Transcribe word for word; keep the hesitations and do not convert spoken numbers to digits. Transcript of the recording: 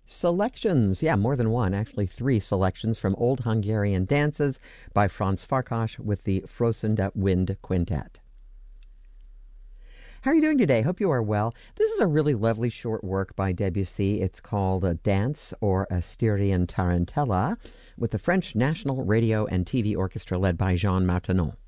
Selections, yeah, more than one, actually three selections from old Hungarian dances by Franz Farkas with the Frösende Wind Quintet. How are you doing today? Hope you are well. This is a really lovely short work by Debussy. It's called a Dance or a Styrian Tarantella with the French National Radio and T V Orchestra led by Jean Martinon.